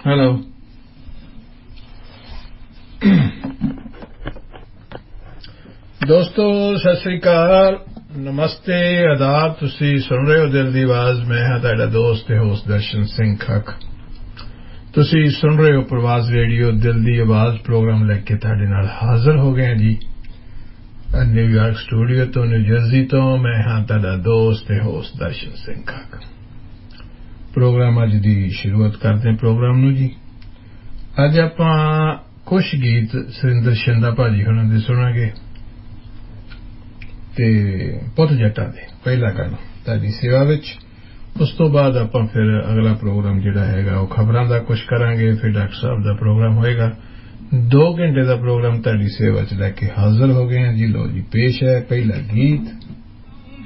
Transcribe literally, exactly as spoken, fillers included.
hello दोस्तों सत श्री अकाल नमस्ते आदाब तुसी सुन रहे हो दिल दी आवाज मैं हां तुहाडा दोस्त ते होस्ट दर्शन सिंह खक तुसी सुन रहे हो प्रवास रेडियो दिल दी आवाज प्रोग्राम लेके तुहाडे नाल हाजिर हो गए जी न्यूयॉर्क स्टूडियो तो न्यू जर्सी तो मैं हां तुहाडा दोस्त ते होस्ट दर्शन सिंह खक प्रोग्राम अज दी शुरुआत करते हैं प्रोग्राम नू जी अज आपां कुछ गीत सुरिंदर शिंदा भाजी हुणां दे सुणांगे ते पुत जट्टां दे पहला गाना तुहाडी सेवा विच उस तो बाद आपां फिर अगला प्रोग्राम जिहड़ा हैगा ओह खबरां दा कुछ करांगे फिर डॉक्टर साहब दा प्रोग्राम होएगा दो घंटे दा प्रोग्राम तुहाडी सेवा च लैके हाजिर हो गए हैं जी लो जी पेश है पहला गीत